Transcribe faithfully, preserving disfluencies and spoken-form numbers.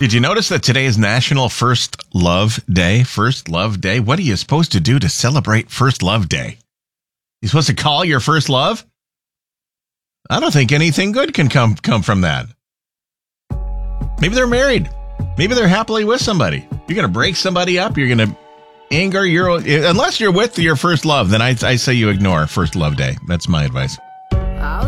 Did you notice that today is National First Love Day? First Love Day? What are you supposed to do to celebrate First Love Day? You supposed to call your first love? I don't think anything good can come come from that. Maybe they're married. Maybe they're happily with somebody. You're going to break somebody up. You're going to anger your... Unless you're with your first love, then I, I say you ignore First Love Day. That's my advice.